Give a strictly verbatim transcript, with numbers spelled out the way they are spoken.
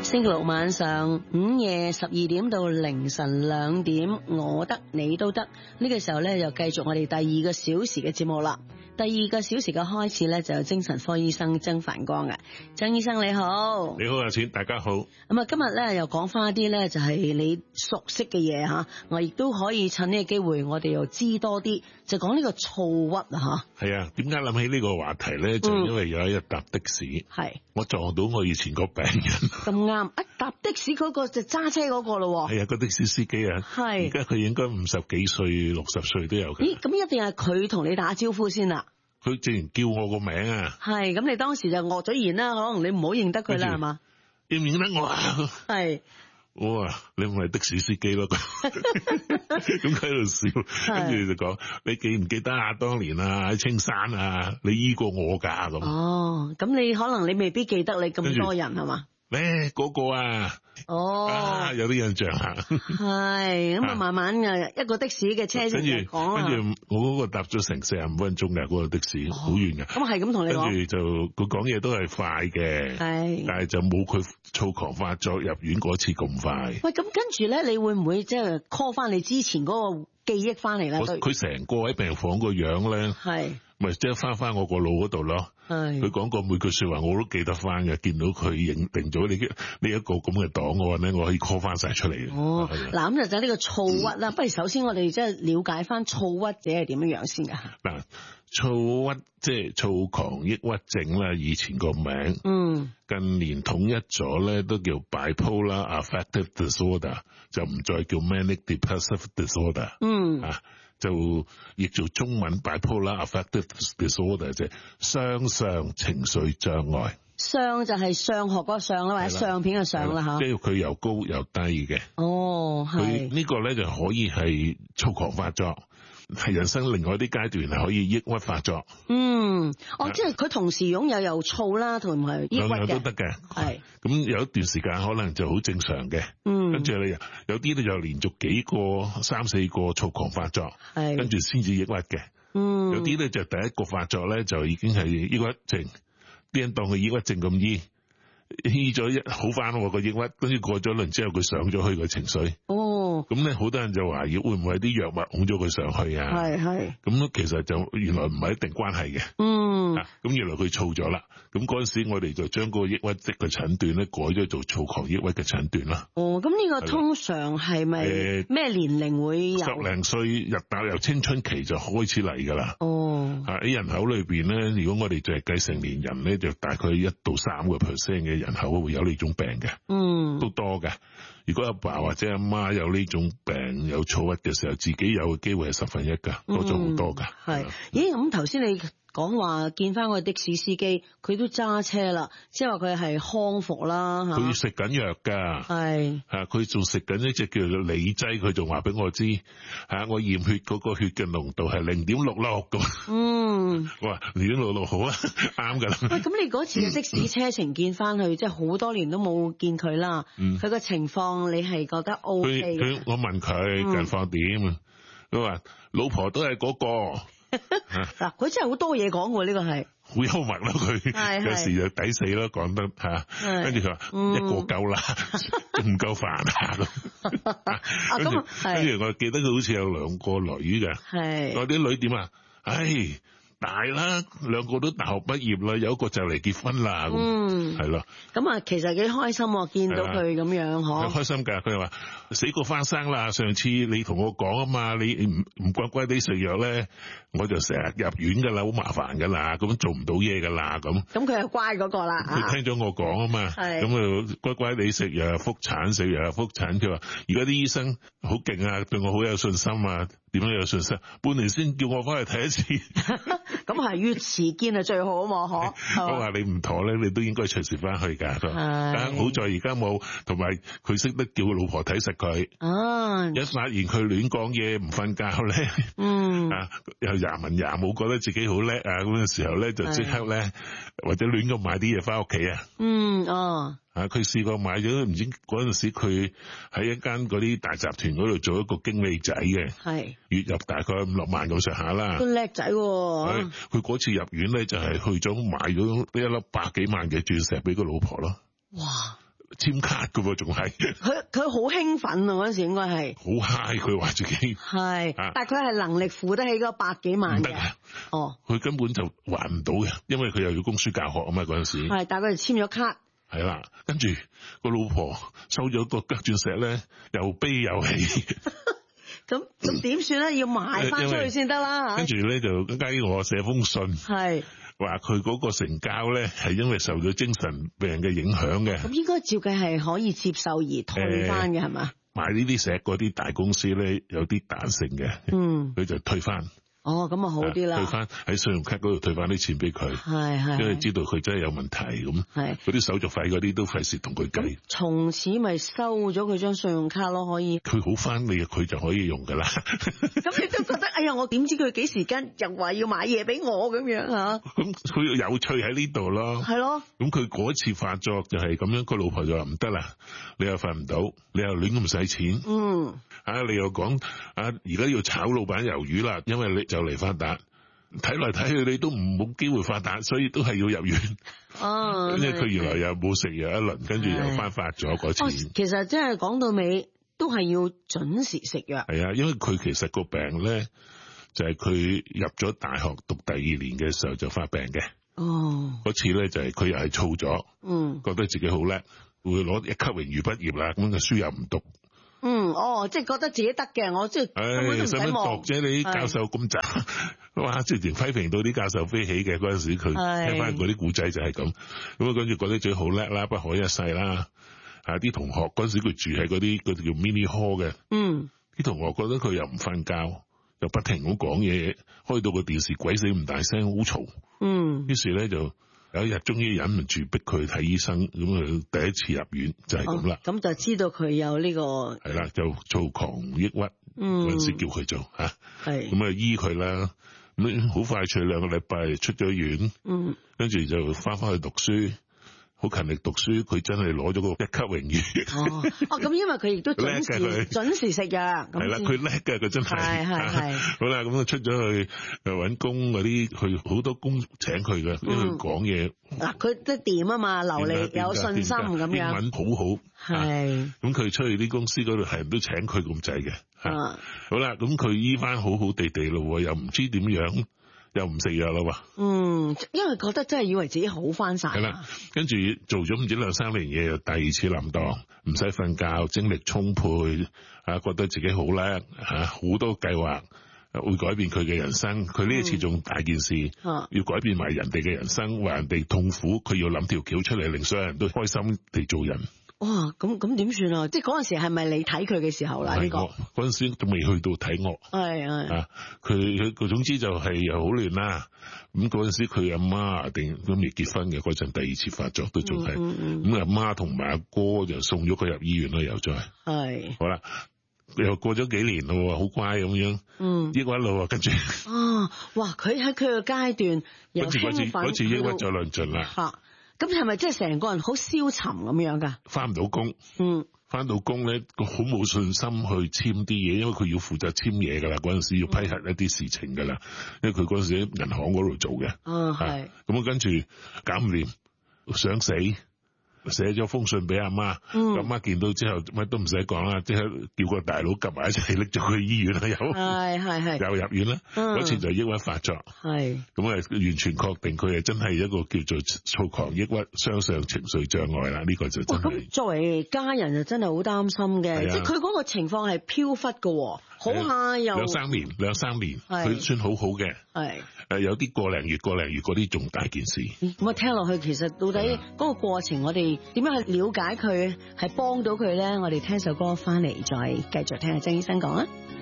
星期六晚上午夜十二點到凌晨兩點，我得你都得。呢個時候咧，就繼續我哋第二個小時嘅節目啦。第二個小時嘅開始咧，就有精神科醫生曾繁光嘅。曾醫生你好。 你好阿錢，大家好。 咁啊，今日咧又講翻一啲咧，就係你熟悉嘅嘢吓，我亦都可以趁呢個機會，我哋又知多啲，就講呢個躁鬱啊吓。 係啊，點解諗起呢個話題咧？就因為有一日搭的士，係、嗯、我撞到我以前個病人。 咁啱，一搭的士嗰個就揸車嗰個咯。 係啊，個的士司機啊，係而家佢應該五十幾歲、六十歲都有嘅。 咦，咁一定係佢同你打招呼先啦。 佢竟然叫我個名啊！ 係，咁你當時就愕咗言啦，可能你唔好認得佢啦，係嘛？ 認唔認得我啊？係，我話你唔係的士司機咯，咁喺度笑，跟住就講你記唔記得啊？當年啊喺青山啊，你醫過我噶咁。哦， 咁你可能你未必記得你咁多人係嘛？ 咧嗰、那個啊，哦，啊、有啲印象啊， 係咁啊，慢慢啊，一個的士嘅車程嚟講啊， 跟住我嗰個搭咗成四十五分鐘嘅嗰個的士，好遠嘅， 咁係咁同你講， 跟住就佢講嘢都係快嘅，係，但係就冇佢躁狂發作入院嗰次咁快。 喂，咁跟住咧，你會唔會即係 call 翻你之前嗰個記憶翻嚟咧？ 佢成個喺病房個樣咧，係。咪即係翻翻我個腦嗰度咯，佢講過每句說話我都記得翻嘅，見到佢認定咗你呢一個咁嘅檔案咧，我可以 call 翻晒出嚟。 哦，嗱咁就就呢個躁鬱啦，不如首先我哋即係了解翻躁鬱者係點樣樣先噶。 嗱，躁鬱即係躁狂抑鬱症啦，以前個名，嗯，近年統一咗咧都叫 bipolar affective disorder， 就唔再叫 manic depressive disorder，嗯啊。就譯做中文 bipolar affective disorder 啫，雙相情緒障礙。 相就係上學嗰個相啦，或者相片嘅相啦吓。 即係佢又高又低嘅。哦，係。佢呢個咧就可以係躁狂發作，係人生另外啲階段係可以抑鬱發作。嗯， 哦，即係佢同時擁有又躁啦，同埋抑鬱嘅。 兩樣都得嘅。係。咁有一段時間可能就好正常嘅。嗯。跟住你有啲咧就連續幾個、三四個躁狂發作，係。跟住先至抑鬱嘅。嗯。有啲咧就第一個發作咧就已經係抑鬱症，啲人當佢抑鬱症咁醫。醫咗一好翻喎個抑鬱，跟住過咗輪之後佢上咗去個情緒。哦，咁咧好多人就懷疑會唔會係啲藥物拱咗佢上去啊？係係。咁其實就原來唔係一定關係嘅。嗯。咁、啊、原來佢躁咗啦。咁嗰陣時我哋就將嗰個抑鬱症嘅診斷咧改咗做躁狂抑鬱嘅診斷啦。哦，咁呢個通常係咪咩年齡會有？十零歲入大由青春期就開始嚟噶啦。哦。喺人口裏邊咧，如果我哋就係計成年人咧，就大概一到三個 percent 嘅人口會有呢種病嘅，嗯，都多嘅。如果阿爸或者阿媽有呢種病有躁鬱嘅時候，自己有嘅機會係十分一噶，多咗好多噶。係、嗯，咦？咁頭先你講話見翻個的士司機，佢都揸車啦，即係話佢係康復啦，佢食緊藥噶，係，吓佢仲食緊一隻叫做理劑，佢仲話俾我知，吓我驗血嗰個血嘅濃度係零點六六咁。嗯，我話零點六六好啊，啱噶啦。喂，咁你嗰次嘅的士車程見翻佢，即係好多年都冇見佢啦，佢個情況你係覺得 O K 嘅？佢我問佢近況點，佢話老婆都係嗰個。嗱，佢真係好多嘢講喎，呢個係好幽默咯，佢有時就抵死咯，講得吓，跟住佢話一個夠啦，唔夠煩啊咁，跟住跟住我記得佢好似有兩個女嘅，係我啲女點啊，唉。大啦，兩個都大學畢業啦，有一個就嚟結婚啦，嗯，係咯。咁啊，其實幾開心喎，見到佢咁樣嗬。開心噶，佢話死過翻生啦。上次你同我講啊嘛，你唔唔乖乖地食藥咧，我就成日入院噶啦，好麻煩噶啦，咁做唔到嘢噶啦，咁。咁佢係乖嗰個啦。佢聽咗我講啊嘛，咁啊乖乖地食藥，復產食藥，復產。佢話而家啲醫生好勁啊，對我好有信心啊。點樣有信心？半年先叫我翻去睇一次。咁係越遲見係最好啊嘛，嗬。我話你唔妥咧，你都應該隨時翻去噶。係。好在而家冇，同埋佢識得叫老婆睇實佢。啊。一發現佢亂講嘢唔瞓覺咧，嗯，啊又廿文廿武，覺得自己好叻啊咁嘅時候咧，就即刻咧或者亂咁買啲嘢翻屋企啊。嗯，哦。啊！佢試過買咗，唔知嗰陣時佢喺一間嗰啲大集團嗰度做一個經理仔嘅，係月入大概五六萬咁上下啦。都叻仔喎！佢嗰次入院咧，就係去咗買咗呢一粒百幾萬嘅鑽石俾個老婆咯。哇！ 簽卡噶喎，仲係佢佢好興奮啊！嗰陣時應該係好嗨，佢話自己係，但係佢係能力負得起嗰百幾萬嘅。哦，佢根本就還唔到嘅，因為佢又要供書教學啊嘛，嗰陣時係，但係佢哋簽咗卡。 係啦，跟住個老婆收咗個吉鑽石咧，又悲又喜。 咁咁點算咧？要賣翻出去先得啦。跟住咧就梗係我寫封信，係話佢嗰個成交咧係因為受咗精神病嘅影響嘅。咁應該照計係可以接受而退翻嘅係嘛？賣呢啲石嗰啲大公司咧有啲彈性嘅，嗯，佢就退翻。哦，咁啊好啲啦，退翻喺信用卡嗰度退翻啲錢俾佢，係係，因為知道佢真係有問題咁，係嗰啲手續費嗰啲都費事同佢計。從此咪收咗佢張信用卡咯，可以。佢好翻你，佢就可以用噶啦。咁你都覺得，哎呀，我點知佢幾時間又話要買嘢俾我咁樣吓？咁佢有趣喺呢度咯，係咯。咁佢嗰次發作就係咁樣，個老婆就話唔得啦，你又瞓唔到，你又亂咁使錢，嗯，啊，你又講啊，而家要炒老闆魷魚啦，因為你就嚟發達，睇嚟睇去你都唔冇機會發達，所以都係要入院。哦，跟住佢原來又冇食藥一輪，跟住又翻發咗嗰次。哦，其實真係講到尾都係要準時食藥。係啊，因為佢其實個病咧就係佢入咗大學讀第二年嘅時候就發病嘅。哦，嗰次咧就係佢又係燥咗，嗯，覺得自己好叻，會攞一級榮譽畢業啦，咁嘅書又唔讀。嗯，哦，即係覺得自己得嘅，我即係根本都唔使望啫。你啲教授咁渣，哇！直情批評到啲教授飛起嘅嗰陣時，佢聽翻嗰啲古仔就係咁。咁啊，跟住覺得自己好叻啦，不可一世啦。啊，啲同學嗰陣時佢住喺嗰啲嗰啲叫 mini hall 嘅，嗯，啲同學覺得佢又唔瞓覺，又不停咁講嘢，開到個電視鬼死咁大聲，好嘈。嗯，於是咧就。有一日終於忍唔住逼佢睇醫生，咁啊第一次入院就係咁啦。咁、哦、就知道佢有呢、這個係啦，就躁狂抑鬱嗰陣時叫佢做吓，係咁啊醫佢啦。咁好快脆兩個禮拜出咗院，嗯，跟住就翻返去讀書。好勤力讀書，佢真係攞咗個一級榮譽。哦，哦，咁因為佢亦都準時準時食藥。係啦，佢叻嘅，佢真係。係係係。好啦，咁啊出咗去又搵工嗰啲，佢好多工請佢嘅，因為佢講嘢。嗱，佢都掂啊嘛，流利有信心咁樣。英文好好。係。咁佢出去啲公司嗰度，係人都請佢咁滯嘅。啊。好啦，咁佢醫翻好好地地咯，又唔知點樣。又唔食藥啦喎，嗯，因為覺得真係以為自己好翻晒，係啦，跟住做咗唔知兩三年嘢，又第二次冧檔，唔使瞓覺，精力充沛，啊，覺得自己好叻，吓，好多計劃會改變佢嘅人生，佢呢一次仲大件事，嗯，要改變埋人哋嘅人生，話人哋痛苦，佢要諗條橋出嚟，令所有人都開心地做人。哇，咁咁點算啊？即係嗰陣時係咪你睇佢嘅時候啦？呢個嗰陣時都未去到睇我，係係啊，佢佢佢總之就係又好亂啦。咁嗰陣時佢阿媽定都未結婚嘅嗰陣，第二次發作都仲係，咁阿媽同埋阿哥就送咗佢入醫院啦，又再係好啦，又過咗幾年咯，好乖咁樣，嗯，抑鬱咯，跟住啊，哇！佢喺佢嘅階段，跟住嗰次嗰次抑鬱咗論盡啦。吓，咁係咪即係成個人好消沉咁樣噶？翻唔到工，嗯，翻到工咧，好冇信心去簽啲嘢，因為佢要負責簽嘢噶啦，嗰陣時要批核一啲事情噶啦，因為佢嗰陣時喺銀行嗰度做嘅，嗯係，咁啊跟住搞唔掂，想死。寫咗封信俾阿媽，阿、嗯、媽見到之後乜都唔使講啦，即係叫個大佬夾埋一齊拎咗佢去醫院啦，又係係係又入院啦，嗰、嗯、次就抑鬱發作，係咁啊完全確定佢係真係一個叫做躁狂抑鬱雙相情緒障礙啦，呢、這個就真係。作為家人就真係好擔心嘅，即係佢嗰個情況係飄忽嘅，好下又兩三年兩三年，佢算好好嘅，係誒有啲個零月個零月嗰啲仲大件事。咁啊聽落去其實到底嗰個過程我哋點樣去了解佢，係幫到佢咧？我哋聽首歌翻嚟再繼續聽下曾醫生講啊。